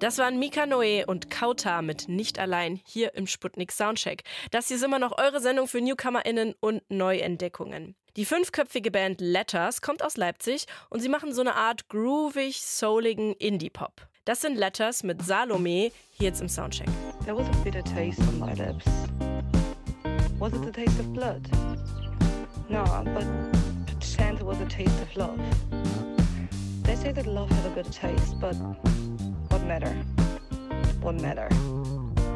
Das waren Mika Noe und Kauta mit Nicht allein hier im Sputnik Soundcheck. Das hier ist immer noch eure Sendung für NewcomerInnen und Neuentdeckungen. Die 5-köpfige Band Letters kommt aus Leipzig und sie machen so eine Art groovig, souligen Indie-Pop. Das sind Letters mit Salome hier jetzt im Soundcheck. There was a bitter taste on my lips. Was it the taste of blood? No, but perchance it was a taste of love. They say that love has a bitter taste, but what matter? What matter?